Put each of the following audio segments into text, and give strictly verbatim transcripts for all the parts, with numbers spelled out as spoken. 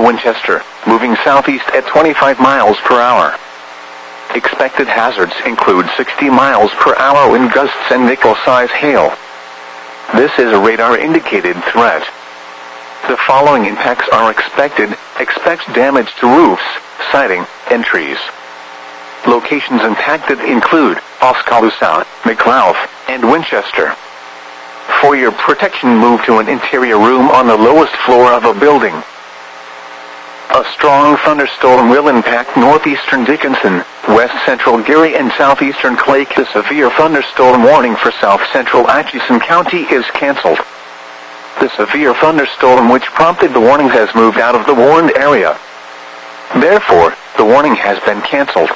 Winchester, moving southeast at twenty-five miles per hour. Expected hazards include sixty miles per hour wind gusts and nickel-size hail. This is a radar-indicated threat. The following impacts are expected. Expect damage to roofs, siding, and trees. Locations impacted include Oskaloosa, McLeod, and Winchester. For your protection, move to an interior room on the lowest floor of a building. A strong thunderstorm will impact northeastern Dickinson, west central Geary, and southeastern Clay. The severe thunderstorm warning for south central Atchison County is canceled. The severe thunderstorm which prompted the warning has moved out of the warned area. Therefore, the warning has been canceled.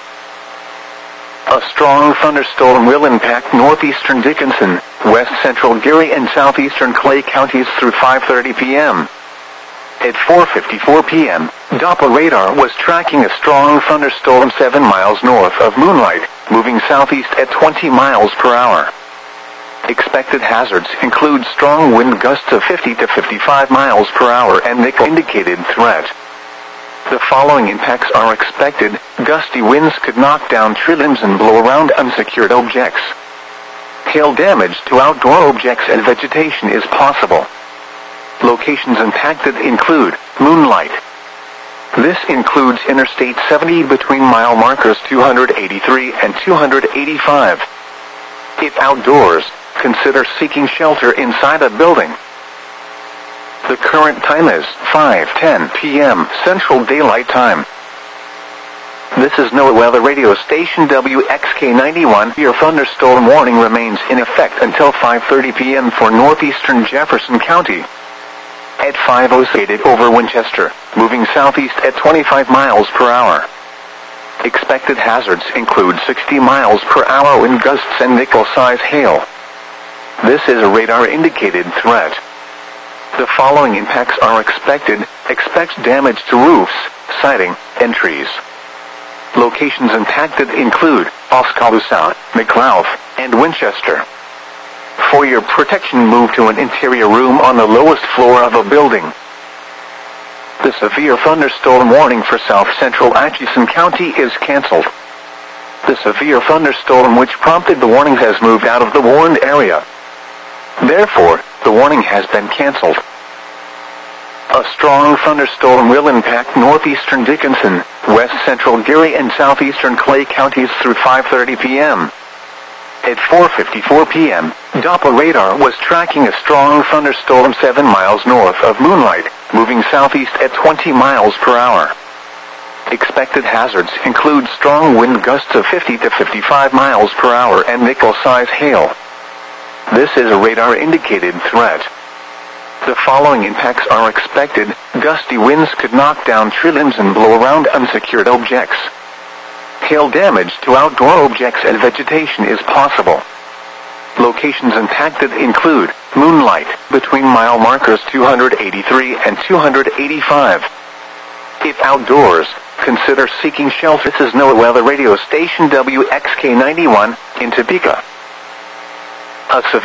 A strong thunderstorm will impact northeastern Dickinson, west central Geary, and southeastern Clay counties through five thirty p m At four fifty-four p m, Doppler radar was tracking a strong thunderstorm seven miles north of Moonlight, moving southeast at twenty miles per hour. Expected hazards include strong wind gusts of fifty to fifty-five miles per hour and nickel-indicated threat. The following impacts are expected. Gusty winds could knock down tree limbs and blow around unsecured objects. Hail damage to outdoor objects and vegetation is possible. Locations impacted include Moonlight. This includes Interstate seventy between mile markers two eighty-three and two eighty-five. If outdoors, consider seeking shelter inside a building. The current time is five ten p m Central Daylight Time. This is NOAA Weather Radio Station W X K ninety-one. Your thunderstorm warning remains in effect until five thirty p m for northeastern Jefferson County. At five oh six over Winchester, moving southeast at twenty-five miles per hour. Expected hazards include sixty miles per hour wind gusts and nickel-size hail. This is a radar-indicated threat. The following impacts are expected. Expect damage to roofs, siding, and trees. Locations impacted include Oskaloosa, McLeod, and Winchester. For your protection, move to an interior room on the lowest floor of a building. The severe thunderstorm warning for south central Atchison County is canceled. The severe thunderstorm which prompted the warning has moved out of the warned area. Therefore, the warning has been canceled. A strong thunderstorm will impact northeastern Dickinson, west central Geary, and southeastern Clay counties through five thirty p m At four fifty-four p m, Doppler radar was tracking a strong thunderstorm seven miles north of Moonlight, moving southeast at twenty miles per hour. Expected hazards include strong wind gusts of fifty to fifty-five miles per hour and nickel-size hail. This is a radar-indicated threat. The following impacts are expected. Gusty winds could knock down tree limbs and blow around unsecured objects. Hail damage to outdoor objects and vegetation is possible. Locations impacted include Moonlight between mile markers two eighty-three and two eighty-five. If outdoors, consider seeking shelter. This is NOAA Weather Radio Station W X K ninety-one in Topeka. A